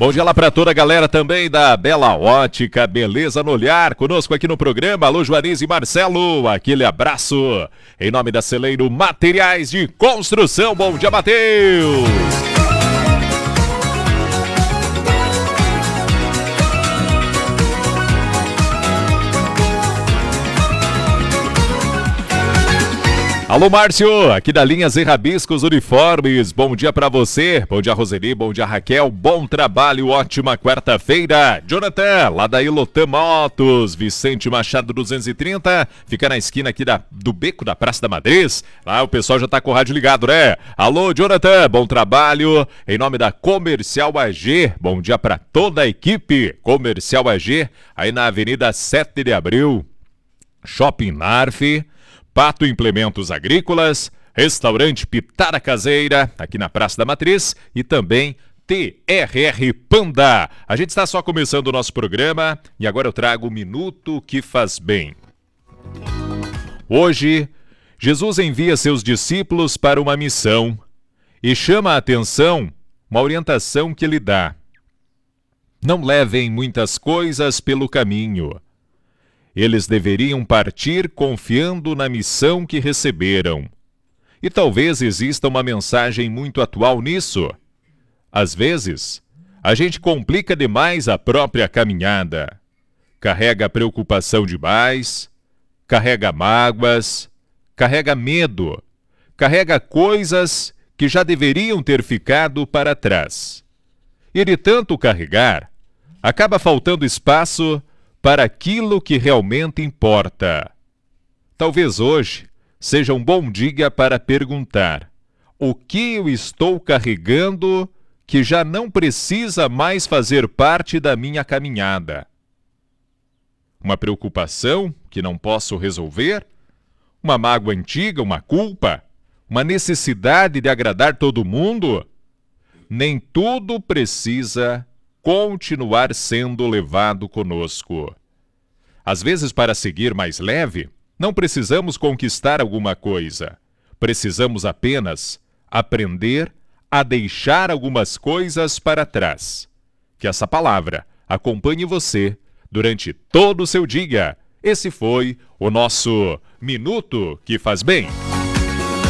Bom dia lá para toda a galera também da Bela Ótica, beleza no olhar, conosco aqui no programa. Alô, Juarez e Marcelo, aquele abraço. Em nome da Celeiro Materiais de Construção, bom dia, Matheus. Alô, Márcio, aqui da linha Zé Rabiscos Uniformes, bom dia pra você, bom dia Roseli, bom dia Raquel, bom trabalho, ótima quarta-feira. Jonathan, lá da Ilotan Motos, Vicente Machado 230, fica na esquina aqui do Beco da Praça da Matriz, lá o pessoal já tá com o rádio ligado, né? Alô, Jonathan, bom trabalho, em nome da Comercial AG, bom dia pra toda a equipe, Comercial AG, aí na Avenida 7 de Abril, Shopping Narf, Pato Implementos Agrícolas, Restaurante Pitara Caseira, aqui na Praça da Matriz, e também TRR Panda. A gente está só começando o nosso programa e agora eu trago o Minuto que Faz Bem. Hoje, Jesus envia seus discípulos para uma missão e chama a atenção uma orientação que ele dá. Não levem muitas coisas pelo caminho. Eles deveriam partir confiando na missão que receberam. E talvez exista uma mensagem muito atual nisso. Às vezes, a gente complica demais a própria caminhada. Carrega preocupação demais, carrega mágoas, carrega medo, carrega coisas que já deveriam ter ficado para trás. E de tanto carregar, acaba faltando espaço para aquilo que realmente importa. Talvez hoje seja um bom dia para perguntar: o que eu estou carregando que já não precisa mais fazer parte da minha caminhada? Uma preocupação que não posso resolver? Uma mágoa antiga, uma culpa? Uma necessidade de agradar todo mundo? Nem tudo precisa continuar sendo levado conosco. Às vezes, para seguir mais leve, não precisamos conquistar alguma coisa. Precisamos apenas aprender a deixar algumas coisas para trás. Que essa palavra acompanhe você durante todo o seu dia. Esse foi o nosso Minuto que Faz Bem.